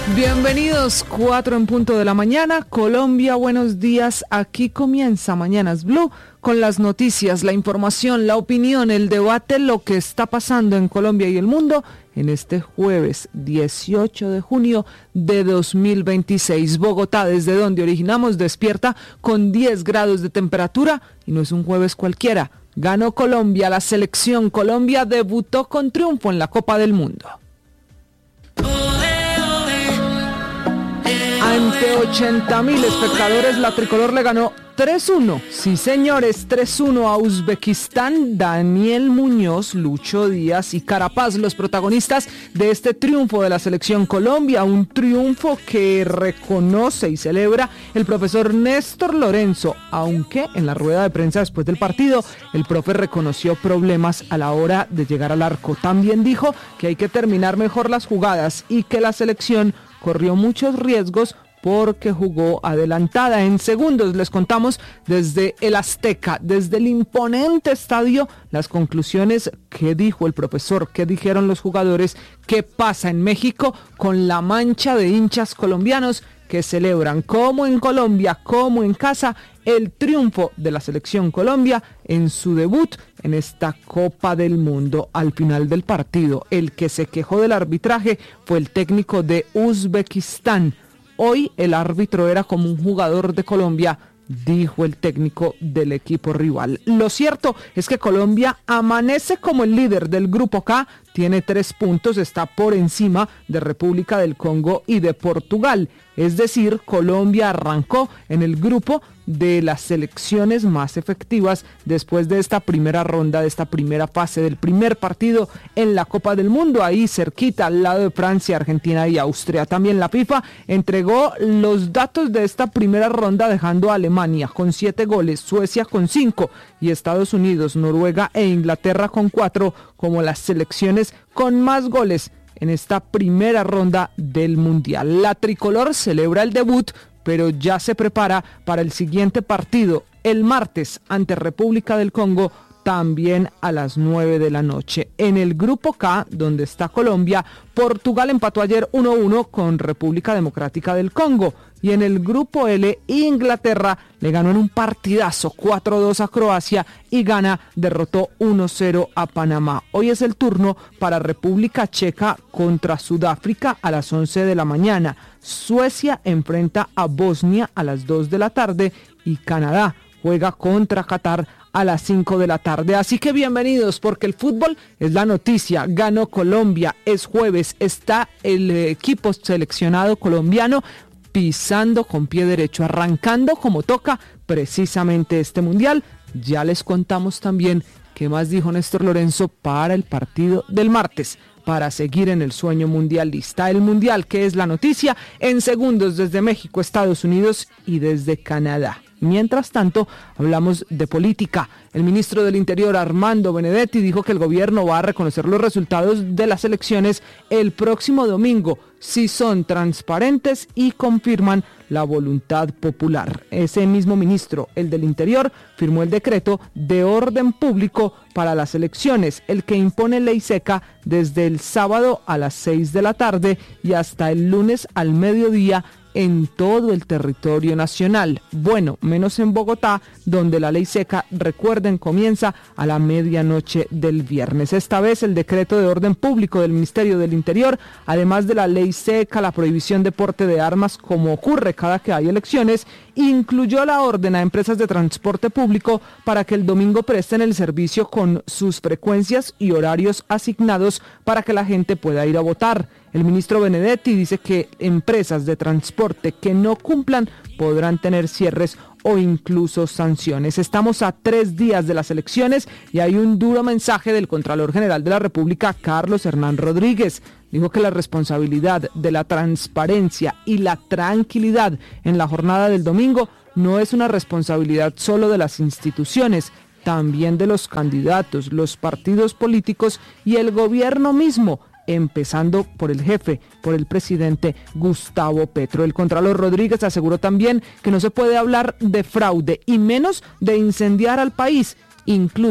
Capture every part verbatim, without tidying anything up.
Bienvenidos, cuatro en punto de la mañana. Colombia, buenos días. Aquí comienza Mañanas Blue con las noticias, la información, la opinión, el debate, lo que está pasando en Colombia y el mundo en este jueves dieciocho de junio de dos mil veintiséis. Bogotá, desde donde originamos, despierta con diez grados de temperatura y no es un jueves cualquiera. Ganó Colombia, la selección Colombia debutó con triunfo en la Copa del Mundo. Ante ochenta mil espectadores, la tricolor le ganó tres uno. Sí, señores, tres uno a Uzbekistán. Daniel Muñoz, Lucho Díaz y Carapaz, los protagonistas de este triunfo de la selección Colombia. Un triunfo que reconoce y celebra el profesor Néstor Lorenzo, aunque en la rueda de prensa después del partido, el profe reconoció problemas a la hora de llegar al arco. También dijo que hay que terminar mejor las jugadas y que la selección corrió muchos riesgos porque jugó adelantada. En segundos les contamos desde el Azteca, desde el imponente estadio, las conclusiones que dijo el profesor, que dijeron los jugadores, qué pasa en México con la mancha de hinchas colombianos que celebran, como en Colombia, como en casa, el triunfo de la selección Colombia en su debut en esta Copa del Mundo. Al final del partido, el que se quejó del arbitraje fue el técnico de Uzbekistán. Hoy el árbitro era como un jugador de Colombia, dijo el técnico del equipo rival. Lo cierto es que Colombia amanece como el líder del Grupo K, tiene tres puntos, está por encima de República del Congo y de Portugal. Es decir, Colombia arrancó en el grupo de las selecciones más efectivas después de esta primera ronda, de esta primera fase, del primer partido en la Copa del Mundo, ahí cerquita, al lado de Francia, Argentina y Austria. También la FIFA entregó los datos de esta primera ronda, dejando a Alemania con siete goles, Suecia con cinco y Estados Unidos, Noruega e Inglaterra con cuatro como las selecciones con más goles en esta primera ronda del Mundial. La tricolor celebra el debut, pero ya se prepara para el siguiente partido, el martes ante República del Congo, también a las nueve de la noche. En el Grupo K, donde está Colombia, Portugal empató ayer uno uno con República Democrática del Congo. Y en el Grupo L, Inglaterra le ganó en un partidazo cuatro dos a Croacia y Ghana derrotó uno cero a Panamá. Hoy es el turno para República Checa contra Sudáfrica a las once de la mañana. Suecia enfrenta a Bosnia a las dos de la tarde y Canadá juega contra Qatar a las cinco de la tarde. Así que bienvenidos, porque el fútbol es la noticia. Ganó Colombia, es jueves, está el equipo seleccionado colombiano pisando con pie derecho, arrancando como toca precisamente este mundial. Ya les contamos también qué más dijo Néstor Lorenzo para el partido del martes, para seguir en el sueño mundialista. El mundial, que es la noticia, en segundos desde México, Estados Unidos y desde Canadá. Mientras tanto, hablamos de política. El ministro del Interior, Armando Benedetti, dijo que el gobierno va a reconocer los resultados de las elecciones el próximo domingo, si son transparentes y confirman la voluntad popular. Ese mismo ministro, el del Interior, firmó el decreto de orden público para las elecciones, el que impone ley seca desde el sábado a las seis de la tarde y hasta el lunes al mediodía en todo el territorio nacional. Bueno, menos en Bogotá, donde la ley seca, recuerden, comienza a la medianoche del viernes. Esta vez el decreto de orden público del Ministerio del Interior, además de la ley seca, la prohibición de porte de armas, como ocurre cada que hay elecciones, incluyó la orden a empresas de transporte público para que el domingo presten el servicio con sus frecuencias y horarios asignados para que la gente pueda ir a votar. El ministro Benedetti dice que empresas de transporte que no cumplan podrán tener cierres o incluso sanciones. Estamos a tres días de las elecciones y hay un duro mensaje del Contralor General de la República, Carlos Hernán Rodríguez. Dijo que la responsabilidad de la transparencia y la tranquilidad en la jornada del domingo no es una responsabilidad solo de las instituciones, también de los candidatos, los partidos políticos y el gobierno mismo, empezando por el jefe, por el presidente Gustavo Petro. El Contralor Rodríguez aseguró también que no se puede hablar de fraude y menos de incendiar al país, incluso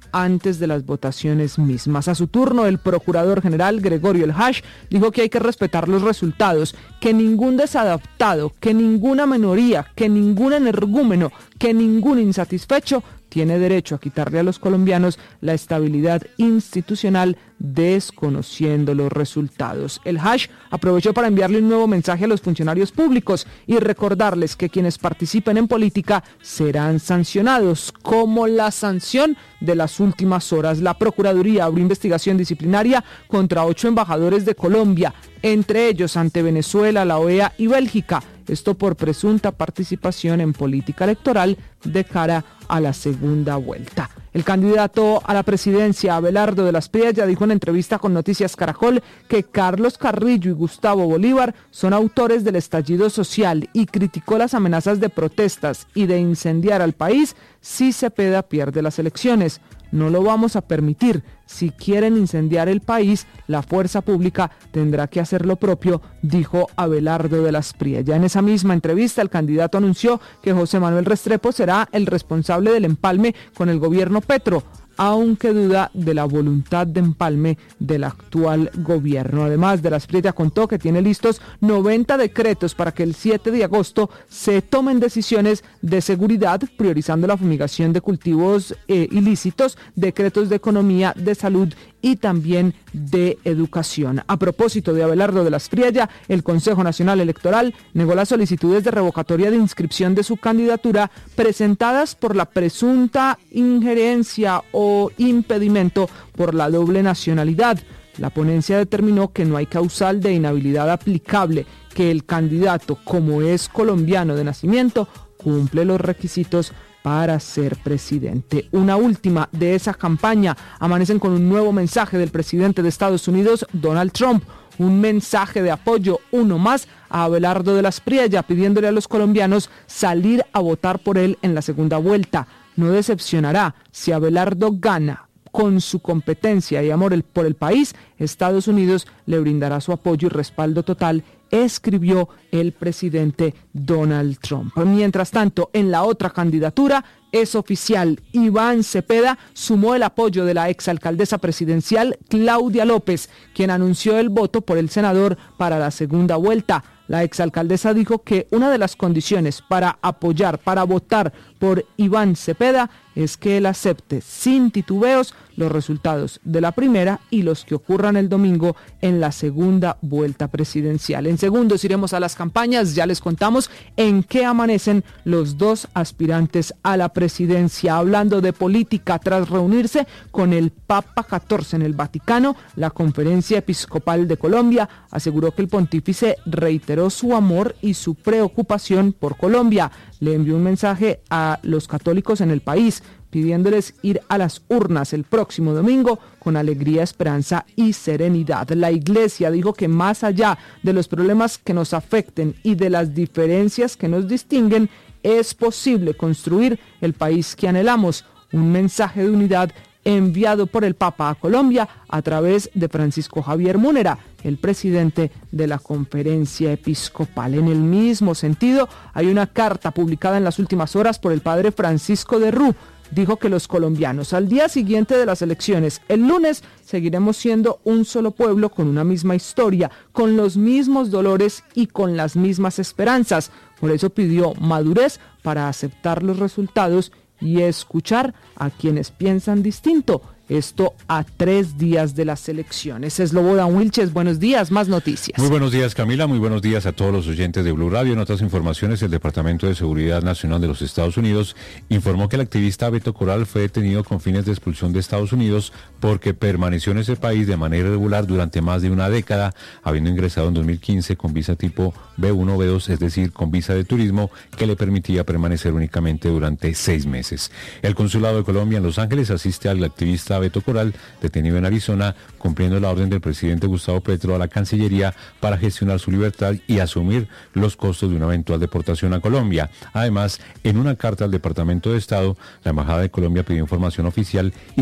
antes de las votaciones mismas. A su turno, el procurador general Gregorio El Hash dijo que hay que respetar los resultados, que ningún desadaptado, que ninguna minoría, que ningún energúmeno, que ningún insatisfecho tiene derecho a quitarle a los colombianos la estabilidad institucional desconociendo los resultados. El Hash aprovechó para enviarle un nuevo mensaje a los funcionarios públicos y recordarles que quienes participen en política serán sancionados, como la sanción de las últimas horas. La Procuraduría abrió investigación disciplinaria contra ocho embajadores de Colombia, entre ellos ante Venezuela, la O E A y Bélgica. Esto por presunta participación en política electoral de cara a la segunda vuelta. El candidato a la presidencia, Abelardo de las Priella, dijo en entrevista con Noticias Caracol que Carlos Carrillo y Gustavo Bolívar son autores del estallido social y criticó las amenazas de protestas y de incendiar al país si Cepeda pierde las elecciones. No lo vamos a permitir. Si quieren incendiar el país, la fuerza pública tendrá que hacer lo propio, dijo Abelardo de las Priella. En esa misma entrevista, el candidato anunció que José Manuel Restrepo será el responsable del empalme con el gobierno Petro, aunque duda de la voluntad de empalme del actual gobierno. Además, de las Priella contó que tiene listos noventa decretos para que el siete de agosto se tomen decisiones de seguridad, priorizando la fumigación de cultivos eh, ilícitos, decretos de economía, de salud y también de educación. A propósito de Abelardo de las Priella, el Consejo Nacional Electoral negó las solicitudes de revocatoria de inscripción de su candidatura presentadas por la presunta injerencia o impedimento por la doble nacionalidad. La ponencia determinó que no hay causal de inhabilidad aplicable, que el candidato, como es colombiano de nacimiento, cumple los requisitos para ser presidente. Una última de esa campaña. Amanecen con un nuevo mensaje del presidente de Estados Unidos, Donald Trump. Un mensaje de apoyo, uno más, a Abelardo de las Priella, pidiéndole a los colombianos salir a votar por él en la segunda vuelta. No decepcionará. Si Abelardo gana con su competencia y amor por el país, Estados Unidos le brindará su apoyo y respaldo total, escribió el presidente Donald Trump. Mientras tanto, en la otra candidatura, es oficial, Iván Cepeda sumó el apoyo de la exalcaldesa presidencial Claudia López, quien anunció el voto por el senador para la segunda vuelta. La exalcaldesa dijo que una de las condiciones para apoyar, para votar por Iván Cepeda, es que él acepte sin titubeos los resultados de la primera y los que ocurran el domingo en la segunda vuelta presidencial. En segundos iremos a las campañas, ya les contamos en qué amanecen los dos aspirantes a la presidencia. Hablando de política, tras reunirse con el Papa catorce en el Vaticano, la Conferencia Episcopal de Colombia aseguró que el pontífice reiteró su amor y su preocupación por Colombia. Le envió un mensaje a los católicos en el país, pidiéndoles ir a las urnas el próximo domingo con alegría, esperanza y serenidad. La Iglesia dijo que más allá de los problemas que nos afecten y de las diferencias que nos distinguen, es posible construir el país que anhelamos. Un mensaje de unidad enviado por el Papa a Colombia a través de Francisco Javier Múnera, el presidente de la Conferencia Episcopal. En el mismo sentido, hay una carta publicada en las últimas horas por el padre Francisco de Rú. Dijo que los colombianos, al día siguiente de las elecciones, el lunes, seguiremos siendo un solo pueblo con una misma historia, con los mismos dolores y con las mismas esperanzas. Por eso pidió madurez para aceptar los resultados y escuchar a quienes piensan distinto. Esto a tres días de las elecciones. Slobodan Wilches, buenos días, más noticias. Muy buenos días, Camila, muy buenos días a todos los oyentes de Blue Radio. En otras informaciones, el Departamento de Seguridad Nacional de los Estados Unidos informó que el activista Beto Coral fue detenido con fines de expulsión de Estados Unidos porque permaneció en ese país de manera irregular durante más de una década, habiendo ingresado en dos mil quince con visa tipo B uno B dos, es decir, con visa de turismo que le permitía permanecer únicamente durante seis meses. El Consulado de Colombia en Los Ángeles asiste al activista Beto Coral, detenido en Arizona, cumpliendo la orden del presidente Gustavo Petro a la Cancillería para gestionar su libertad y asumir los costos de una eventual deportación a Colombia. Además, en una carta al Departamento de Estado, la Embajada de Colombia pidió información oficial y